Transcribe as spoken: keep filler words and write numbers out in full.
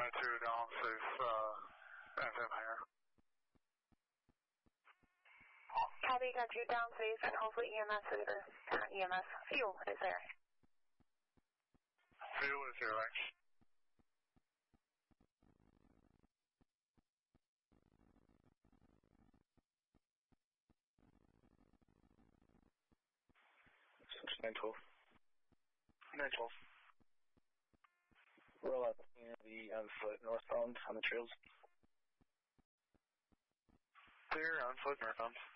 nine two down safe, uh, N seven hangar. Copy, got you down safe, and hopefully E M S is there. Uh, E M S, fuel is there. Fuel is here, thanks. nine twelve. nine twelve. Roll out near the on foot northbound on the trails. Clear on foot northbound.